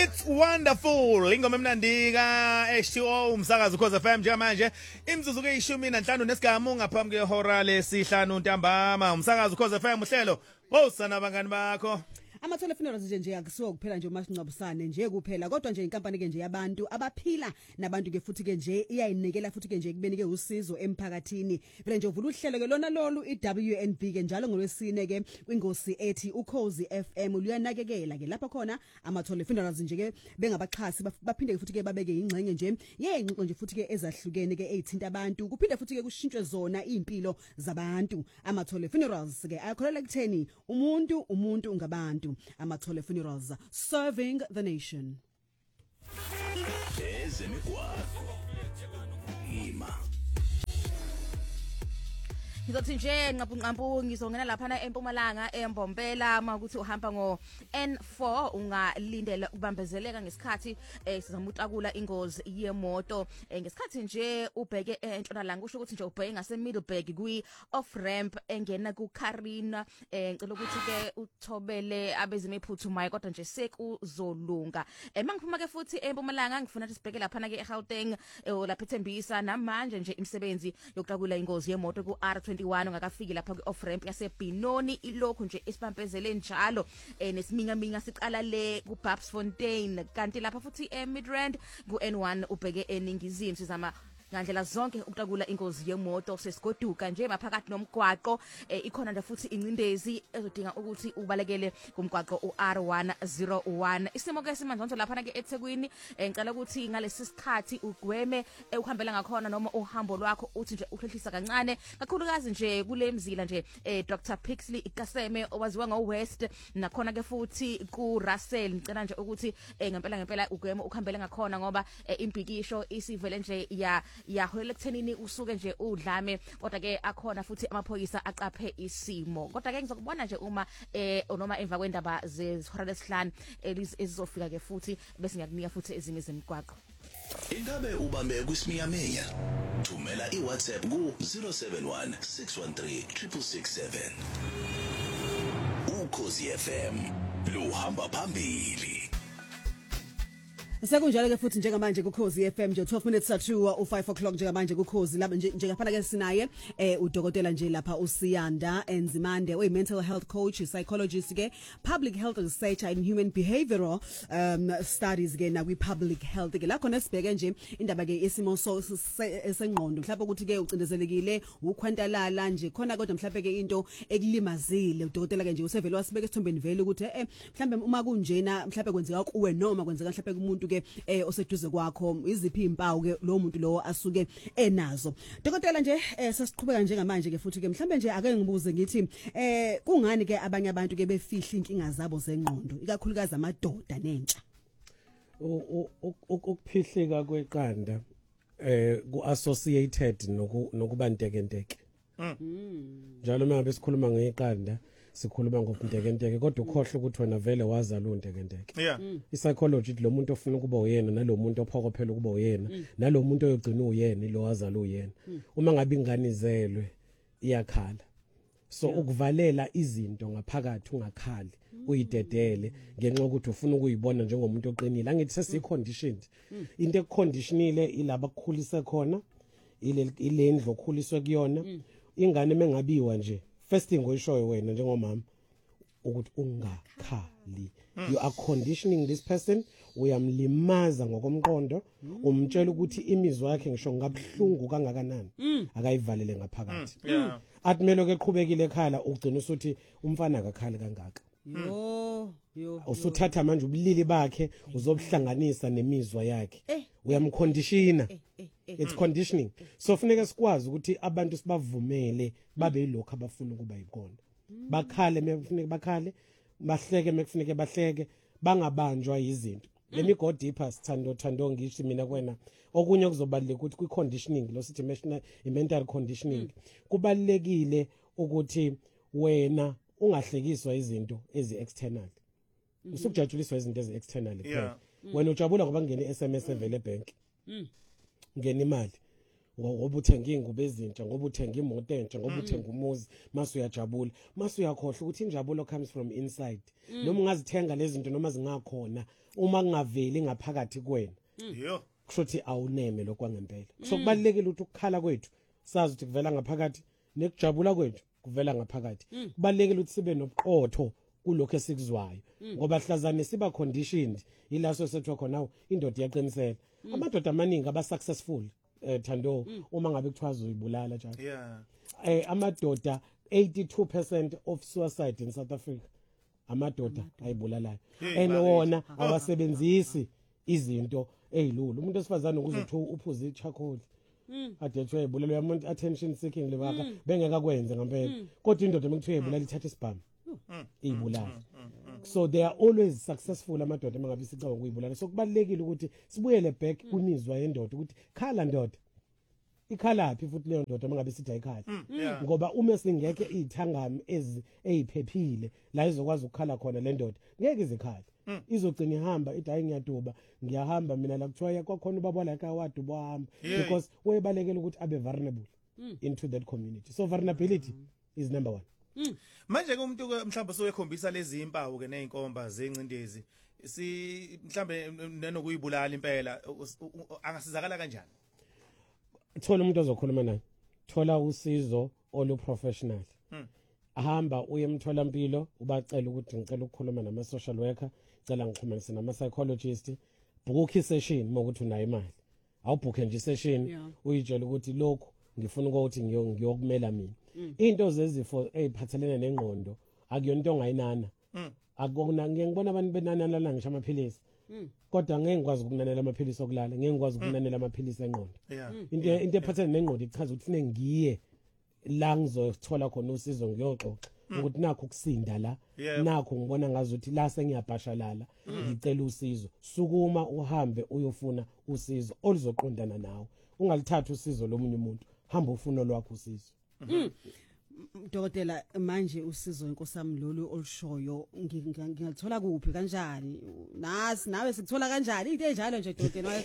It's wonderful. Ingoma emnandi ka H2O umsakazo Khoza FM njengamanje imzuzu ke 15 nesigamu ngaphambi kwehora lesihlanu ntambama umsakazo Khoza FM uhlelo wosana abangani bakho. Amathole funerals nje akusiwo kuphela nje umasingcwabisane nje kuphela kodwa nje inkampani ke nje yabantu abaphila nabantu ke futhi ke nje iyayinikela futhi ke nje kubeni ke usizo emphakathini phela nje uvula uhlelo ke lona lolu iWNB ke njalo ngolwesine ke kwingosi ethi uKhozi FM luyanakekela ke lapha khona amathole funerals nje ke bengabaxhasi baphinde ke futhi ke babeke ingcenye nje yengxoxo nje futhi ke ezahlukene ke ezithinta abantu kuphinde futhi ke kushintshwe zona impilo zabantu amathole funerals ke ayakholela kutheni umuntu ngabantu Amathole Funerals serving the nation. Ngizothi nje nqaphu ngizongena lapha eMpumalanga eMbombela makuthi uhamba ngo N4 ungalindela ukubambezeleka ngesikhathi sizamutakula ingozi yemoto ngesikhathi nje ubheke entshonalanga kusho ukuthi nje ubheke ngase Middleburg kwi off ramp engena ku Karina ngicela ukuthi ke uthobele abezimiphuthumayo kodwa nje sekuzolunga mangiphuma ke futhi eMpumalanga ngifuna ukuthi sibheke lapha ke eGauteng lapha eThembisa namanje nje imisebenzi yokutakula ingozi yemoto ku R21 ngakafiki lapha ku off ramp yaseBinoni ilokhu nje isipampezele njalo nesiminyaminya siqala le ku Babsfontein kanti lapha futhi eMidrand ku N1 ubheke eningizimu sizama ngandlela zonke ukutakula ingozi yemoto sesigoduka nje maphakathi nomgwaqo ikhona nje futhi incindezi ezodinga ukuthi ubalekele kumgwaqo uR101 isimo ke simanje lapha ke eThekwini ngicela ukuthi ngalesi sikhathi ugweme uhambela ngakhona noma uhambo lwakho uthi nje uhlehlisa kancane kakhulukazi nje kule mzila nje Dr Pixley Ikaseme owaziwa ngoWest nakhona ke futhi ku Russell ngicela nje ukuthi ngempela ugweme ukhambele ngakhona ngoba impikisho isivele nje yaholela ekuthenini usuke nje udlame kodwa ke akhona futhi amaphoyisa aqaphe isimo kodwa ke ngizokubona nje uma noma emva kwendaba zehora lesihlanu ezizofika ke futhi bese ngiyakunika futhi ezinye zemigwaqo. Ingabe ubambe kwisiminyaminya thumela iWhatsApp ku 071 613 667 Ukhozi FM luhamba phambili. Sekunjalo ke futhi njengamanje kuKhozi FM nje 12 minutes to 5 o'clock njengamanje kuKhozi lapha nje ngapha ke sinaye udokotela nje lapha uSiyanda Enzimande oyi mental health coach psychologist ke public health researcher in human behavioral studies ke na kwi public health ke la khona sibheke nje indaba ke isimo sengqondo mhlawumbe ukuthi ke ucindezelekile ukhwantalala nje khona kodwa mhlawumbe ke into ekulimazile udokotela ke nje usevele wasibeka esithombeni vele ukuthi mhlawumbe uma kunjena mhlawumbe kwenzeka kuwe noma kwenzeka mhlawumbe kumuntu oseduze kwakho iziphi impawu ke lo muntu lo asuke enazo dokotela nje sesiqhubeka njengamanje ke futhi ke mhlambe nje ake ngibuze ngithi kungani ke abanye abantu ke befihla inkinga zabo zengqondo ikakhulukazi amadoda nentsha ukuphihlika kweqanda ku associated nokubantekenteke njalo mangabe sikhuluma ngeqanda sikhuluma ngobuntekenteke kodwa ukhohle ukuthi wena vele wazala untekenteke psychology lo muntu ofuna ukuba uyena nalo muntu ophokophela ukuba uyena nalo muntu oyogcina uyena lo wazala uyena uma ngabe ingane izelwe iyakhala so ukuvalela izinto ngaphakathi ungakhali uyidedele ngenxa ukuthi ufuna ukuyibona njengomuntu oqinile angithi sesiconditioned into econditionile ilaba kukhulise khona ile ndlo okhuliswe kuyona ingane mengabiwa nje first thing oyishoyo wena njengomama ukuthi ungakhali you are conditioning this person uyamlimaza ngokomqondo umtshela ukuthi imizwa yakhe ngisho ngabhlungu kangakanani akayivalele ngaphakathi athmelo ke qhubekile ekhala ugcina usuthi umfana akakhali kangaka usuthatha manje ubulili bakhe uzobuhlanganisa nemizwa yakhe uyamconditiona it's conditioning so funeka sikwazi ukuthi abantu sibavumele babe yilokho abafuna ukuba yikona bakhale mekufuneka bakhale bahleke mekufuneka bahleke bangabanjwa izinto let me go deeper sithando ngithi mina kwena okunye kuzobaleka ukuthi kwi conditioning lo sithi mental conditioning kubalekile ukuthi wena ungahlekiswa izinto ezi external usukujatshuliswa izinto ezi external wena ujabula ngoba ngene SMS evele bank ngena imali ngoba uthenga ingubo ezintsha, ngoba uthenga imoto entsha, ngoba uthenga umuzi, mase uyajabula, mase uyakhohlwa ukuthi injabulo comes from inside. Noma ungazithenga lezi zinto noma zingakhona, uma kungaveli ngaphakathi kuwena, Yo. kusho ukuthi awuneme lokho kwangempela. So kubalekile ukuthi ukukhala kwethu sazi ukuthi kuvela ngaphakathi, nekujabula kwethu kuvela ngaphakathi. Kubalekile ukuthi sibe nobuqotho kulokho esikuzwayo, ngoba hlazane siba conditioned ilaso sethu khona indoda iyaqinisela. Amadoda amaningi aba successful Thando uma ngabe kuthiwa uzibulala njalo. Yeah. Amadoda 82% of suicide in South Africa amadoda ayibulalayo, and wona awasebenzisi izinto ezilula. Umuntu esifazana ukuze uphuze ichakoli adethwe ibulalo yamuntu attention seeking lebaka bengeka kwenze ngempela, kodwa indoda mekuthiwa ibulala ithatha isibhamu ibulala. So they are always successful amadoda mangabe isicaba ukuyibulala. So kubalekile ukuthi sibuyele back kwimizwa yendoda ukuthi khala ndoda ikhalaphi futhi leyo ndoda mangabe sithi ayikhala, ngoba uma singeke izithangami eziphephile la izokwazi ukukhala khona le ndoda ngeke izikhale, izogcina ihamba ithi hayi ngiyaduba, ngiyahamba mina la kuthiwa kwakhona ubaba la kawaduba wahamba, because webalekela ukuthi abe vulnerable into that community. So vulnerability is number 1. Manje kumuntu mhlawumbe soyekhombisa lezi impawu ke nezinkomba zencindezi, si mhlawumbe nenokuyibulala impela, angasizakala kanjani? Thola umuntu ozokhuluma naye, thola usizo olu professional. Ahamba uye emtholampilo, ubacela ukuthi ngicela ukukhuluma nama social worker, ngicela ngixhumanise nama psychologist, book isession mokuthi unayo imali. Awubhukhe nje isession uyitshela ukuthi lokho ngifuna ukuthi ngiyokumela mina. Into zezifo eziphathelene nengqondo akuyona into ongayinana. Akona ngiyengibona abantu benanana la ngisho amaphilisi. Kodwa ngeke ngikwazi ukunanela amaphilisi okulala, ngeke ngikwazi ukunanela amaphilisi engqondo. Into ephathelene nengqondo ichaza ukuthi kufanele ngiye la ngizothola khona usizo ngiyoxoxa ukuthi nakho ukusinda la, nakho ngibona ngazuthi la sengiyabhashalala, ngicela usizo. Sukuma uhambe uyofuna usizo oluzoqondana nawe, ungalithatha usizo lomunye umuntu, hamba ufuna lwakho usizo. Dokotela, manje usizo inkosami lolu olushoyo ngingalithola kuphi kanjani? Nasi nawe sikuthola kanjani? Into enjalo nje dokotela.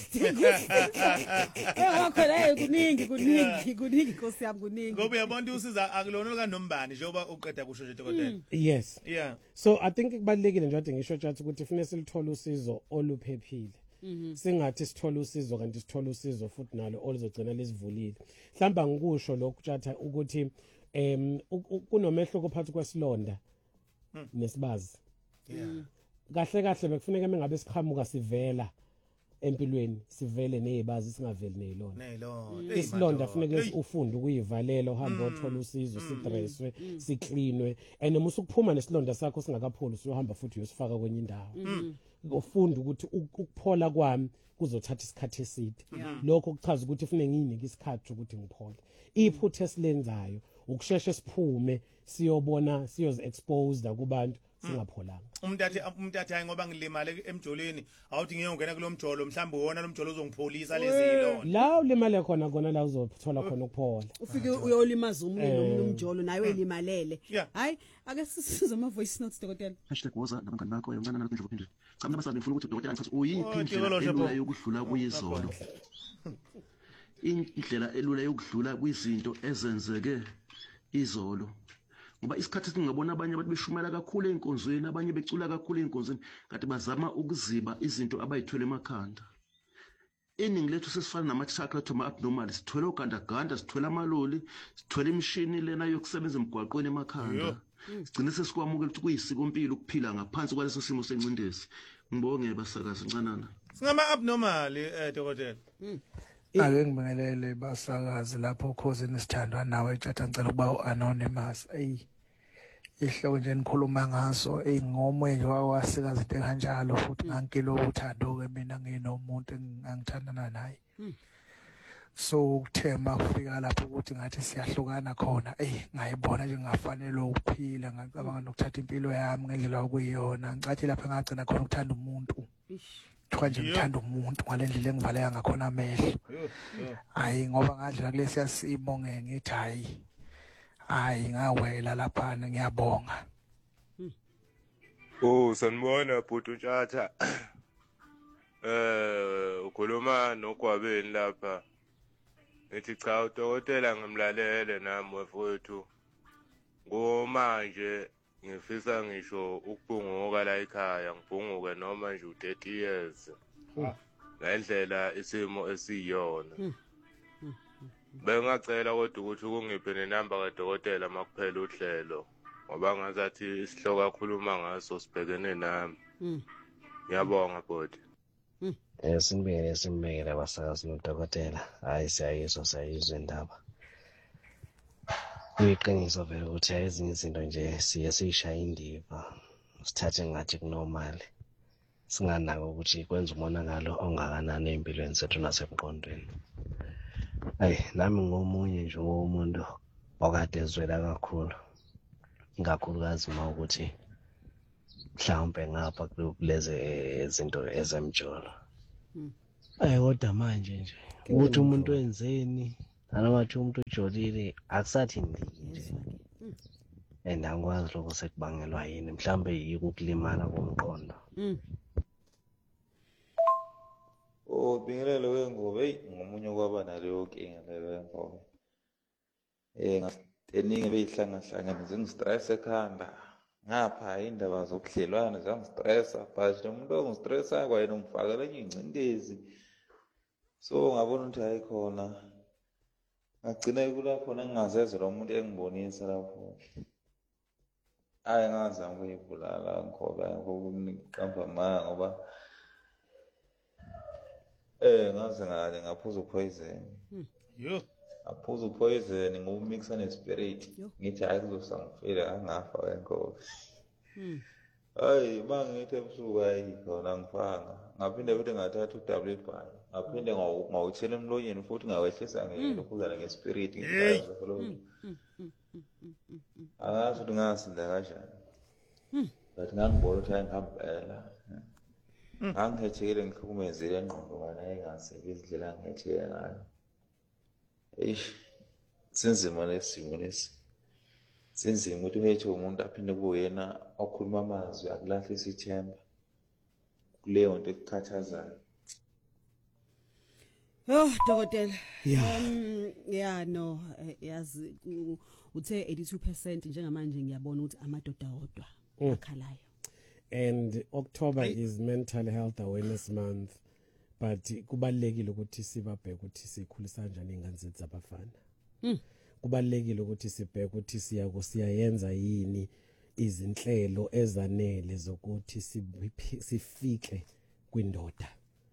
Wakhona kuningi Nkosi yami kuningi. Ngoba uyabona usiza akulona kanombani njengoba uqeda kusho nje dokotela. Yes. Yeah. So I think kubalekile nje ukuthi ngisho nje ukuthi kufanele silithole usizo oluphephile. Singathi sithola usizo kanti sithola usizo futhi nalo oluzogcina lesivulile. Mhlamba ngikusho lokhu tjatha ukuthi kunomehluko phakathi kwesilonda nesibazi. Kahle bekufuneka mengabe siqhamuka sivela empilweni, sivele nezibazi singaveli nezilonda. Isilonda kufuneka ufunde ukuyivalela, uhambe uthola usizo, sidresswe, siklinwe, and uma usukuphuma nesilonda sakho singakapholi usuhamba futhi uyosifaka kwenye indawo. Ufunda ukuthi ukuphola kwami kuzothatha isikhathi eside. Lokho kuchaza ukuthi kufanele nginike isikhathi ukuthi ngiphole. Iphuthe esilenzayo ukusheshshe siphume siyobona, siyozi exposed kubantu singapholanga. Umuntu athi hayi ngoba ngilimale emjolweni awuthi ngiyongena kulomjolo mhlawumbe wona lomjolo uzongipholisa lezi ilona. La ulimale khona la uzothola khona ukuphola. Ufike uyolimaza umuntu nomunye umjolo nawe elimalele. Hayi ake sisize ama voice notes dokotela. #woza nabangani bakho yongana nalokho nje. Cha mina basabe ngifuna ukuthi udokotela ngithathe uyiphi indlela elula yokudlula kuyizolo. Indlela elula yokudlula kwizinto ezenzeke izolo. Ngoba isikhathi singabona abanye abantu beshumela kakhulu einkonzweni, abanye becula kakhulu einkonzweni, kanti bazama ukuziba izinto abayithwele emakhanda. Iningi lethu sesifana nama-chakra to ma-abnormal, sithwele ugandaganda, sithwele amaloli, sithwele imishini lena yokusebenza emgwaqweni emakhanda. Sigcine sesikwamukela ukuthi kuyisikompilo ukuphila ngaphansi kwaleso simo sencindezi. Ngibonge basakazi ncanana. Singama-abnormal dokotela. Ake ngibingelele basakazi lapho ukhosini sithandwa nawe tjatha ngicela ukuba u-anonymous. Ihloko nje nikhuluma ngaso ngomoya nje wasikazi into kanjalo futhi ngankilo uthando-ke mina nginomuntu engangithandana naye. So ukuthema kufika lapho ukuthi ngathi siyahlukana khona ngayibona nje ngafanele ukuphila, ngacabanga nokuthatha impilo yami ngendlela okuyiyona, ngicathi lapho ngagcina khona ukuthanda umuntu. Kuthiwa nje ngithanda umuntu ngale ndlela engivaleka ngakhona amehlo. Hayi ngoba ngadlula kulesiya simo ngithi hayi ngawela laphana, ngiyabonga. Sanibona bhuti uTshatha. Ukhuluma noGwabeni lapha. Ngithi cha udokotela ngimlalele nami wefowethu. Ngomanje ngifisa ngisho ukubhunguka la ekhaya ngibhunguke noma nje u30 years. Ngendlela isimo esiyona. Bengacela kodwa ukuthi ukungiphe nenamba kadokotela makuphela uhlelo ngoba ngazathi isihloko akhuluma ngaso sibhekene nami. Ngiyabonga bodi. Simbekele abasakazi nodokotela. Hayi siyayizwa indaba. Kuyiqiniso vele ukuthi ezinye izinto nje siye sishaya indiva. Sithathe ngathi kunormal. Singanaka ukuthi kwenza umonakalo ongakanani empilweni zethu nasemqondweni. Hayi nami ngomunye nje womuntu okade ezwela kakhulu. Ngakhulukazi uma ukuthi mhlawumbe ngapha kuleze izinto ezemjolo. Kodwa manje nje ukuthi umuntu wenzeni noma ukuthi umuntu ujolile akusathi ndiki. And angikwazi lokho sekubangelwa yini mhlawumbe yikukulimala komqondo. Bingelele wengobe ngomunye kwaba naleyo nkinga leyo wengobe. Eningi beyihlanga zingistress ekhanda. Ngapha indaba zokudlelwana zangistressa but umuntu ongistressa kwayena ungifakela enye ingcindezi. So ngabona ukuthi ayikhona. Ngagcina kula khona ngingazezwe lo muntu engibonisa lapho. Ngazama ukuyibulala ngoba ngokuqamba amanga ngoba ngaze ngaphuza upoison. Ngaphuza upoison ngokumixa nespirit. Ngithi hayi kuzosangifela angafa wenkobe. Hayi mangithi ebusuku ayikhona ngifanga. Ngaphinde futhi ngathatha uWpan. Ngaphinde ngawuthela emlonyeni futhi ngawehlisa ngelokhuzana ngespirit ngiyazi follow. Angazi ukuthi ngasinda kanjani. But ngangibona ukuthi ayingihambela. Angihethekile ngihlukumezile engqondo kana engasebenzi indlela ngihetheke ngayo. Sinzima lesimo lesi. Sinzima ukuthi uhethe umuntu aphinde kuyena okhuluma amazwi akulahlisa ithemba. Kuleyo nto ekukhathazayo. Dokotela. No, yazi uthe 82% njengamanje ngiyabona ukuthi amadoda odwa akhalayo. And October is Mental Health Awareness Month. But kubalekile ukuthi sibabheke ukuthi sikhulisa kanjani ingane zethu zabafana. Kubalekile ukuthi sibheke ukuthi siyayenza yini izinhlelo ezanele zokuthi sifike kwindoda.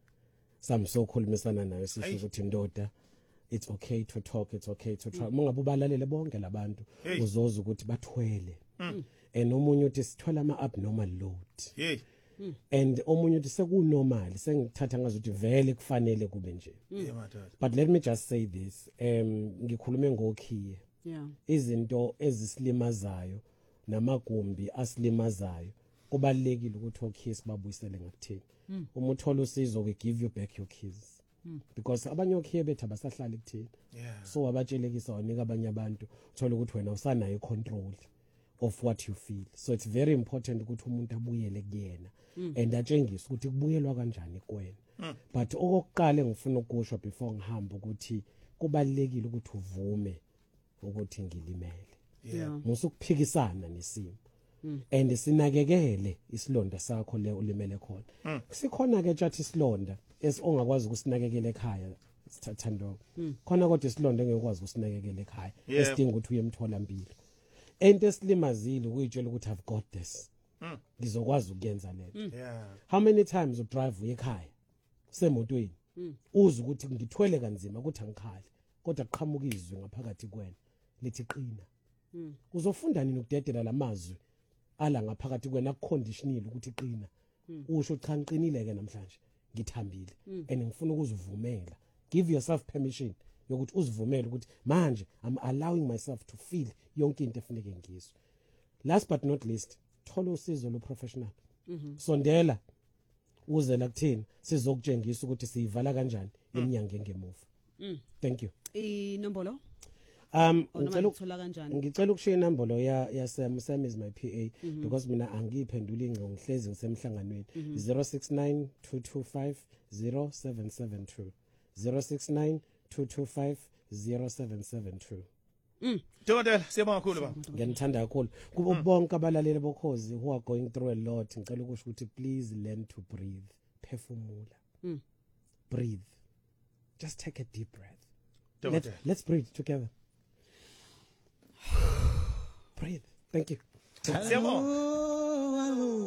Samsokhulumisana nayo sisho ukuthi indoda it's okay to talk, it's okay to try. Mungabe ubalalele bonke labantu uzoza ukuthi bathwele. And omunye uthi sithola ama abnormal load. And omunye uthi sekunormal sengithatha ngazi ukuthi vele kufanele kube nje. But let me just say this, ngikhulume ngokhiye. Izinto ezisilimazayo namagumbi asilimazayo kubalekile ukuthi okhiye sibabuyisele ngakuthini. Uma uthola usizo we give you back your keys. Because abanye okhiye bethu abasahlala ekuthini. So abatshelekisa wanika abanye abantu uthola ukuthi wena usanayo control of what you feel. So it's very important ukuthi umuntu abuyele kuyena and atshengise ukuthi kubuyelwa kanjani kuwena. But okokuqala engifuna ukusho before ngihamba ukuthi kubalekile ukuthi uvume ukuthi ngilimele. Musukuphikisana nesimo. And sinakekele isilonda sakho le ulimele khona. Sikhona ke tjathi isilonda ongakwazi ukusinakekela ekhaya sithathando. Khona kodwa isilonda engekwazi ukusinakekela ekhaya esidinga ukuthi uye emtholampilo. Ento esilimazile ukuyitshela ukuthi I've got this. Ngizokwazi ukuyenza lento. How many times udrive uye ekhaya semotweni uza ukuthi ngithwele kanzima ukuthi angikhali kodwa kuqhamuka izwi ngaphakathi kwena lithi qina. Uzofunda nini ukudedela lamazwi ala ngaphakathi kwena akuconditionile ukuthi qina. Usho cha ngiqinile ke namhlanje ngithambile and ngifuna ukuzivumela. Give yourself permission yokuthi uzivumele ukuthi manje I'm allowing myself to feel yonke into efuneke ngizwe. Last but not least, thola usizo lo professional. Sondela uze la kuthini sizokutshengisa ukuthi siyivala kanjani eminyanga engemuva. Thank you. Inombolo ngicela ukushiya inombolo ya Sam is my PA because mina angiphendula ingqo ngihlezi ngisemhlanganweni 069 225 0772 069 225 0772. Dokotela siyabonga kakhulu baba. Ngiyanithanda kakhulu kubo bonke abalaleli bokhozi who are going through a lot. Ngicela ukusho ukuthi please learn to breathe. Phefumula. Breathe. Just take a deep breath. Let's breathe together. Breathe. Thank you. Siyabonga.